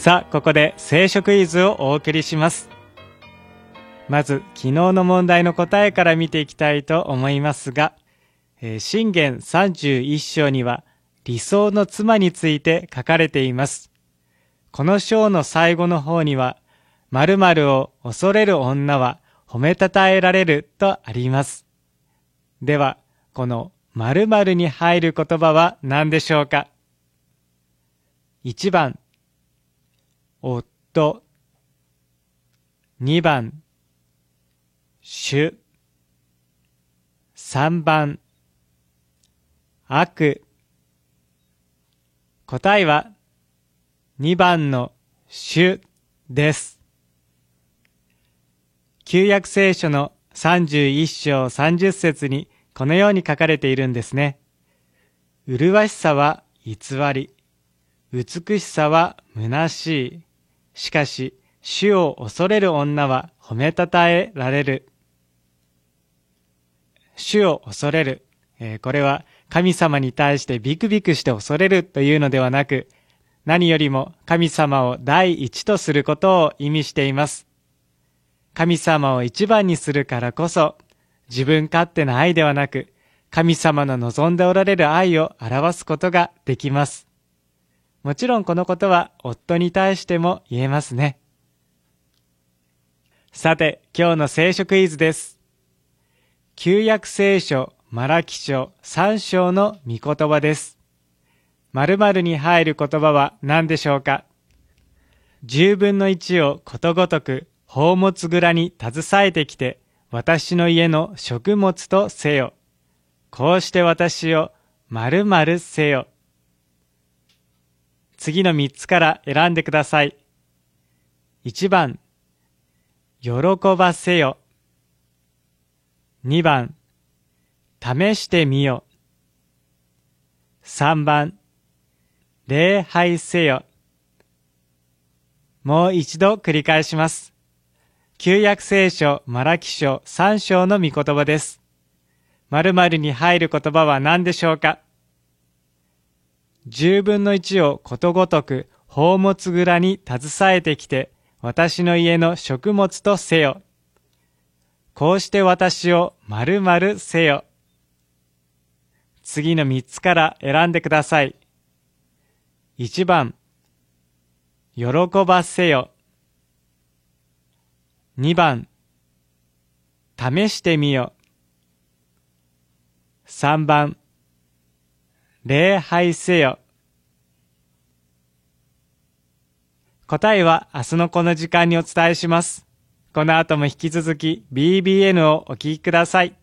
さあ、ここで聖書クイズをお送りします。まず、昨日の問題の答えから見ていきたいと思いますが、箴言31章には理想の妻について書かれています。この章の最後の方には、〇〇を恐れる女は褒めたたえられるとあります。では、この〇〇に入る言葉は何でしょうか。1番、夫。2番、主。3番、悪。答えは2番の主です。旧約聖書の31章30節にこのように書かれているんですね。麗しさは偽り、美しさは虚しい。しかし、主を恐れる女は褒めたたえられる。主を恐れる。これは神様に対してビクビクして恐れるというのではなく、何よりも神様を第一とすることを意味しています。神様を一番にするからこそ、自分勝手な愛ではなく、神様の望んでおられる愛を表すことができます。もちろんこのことは夫に対しても言えますね。さて、今日の聖書クイズです。旧約聖書マラキ書3章の御言葉です。〇〇に入る言葉は何でしょうか。10分の1をことごとく宝物蔵に携えてきて、私の家の食物とせよ。こうして私を〇〇せよ。次の3つから選んでください。1番、喜ばせよ。2番、試してみよ。3番、礼拝せよ。もう一度繰り返します。旧約聖書マラキ書3章の御言葉です。〇〇に入る言葉は何でしょうか。10分の1をことごとく宝物蔵に携えてきて、私の家の食物とせよ。こうして私を〇〇せよ。次の3つから選んでください。1番、喜ばせよ。2番、試してみよ。3番、礼拝せよ。答えは明日のこの時間にお伝えします。この後も引き続き BBN をお聞きください。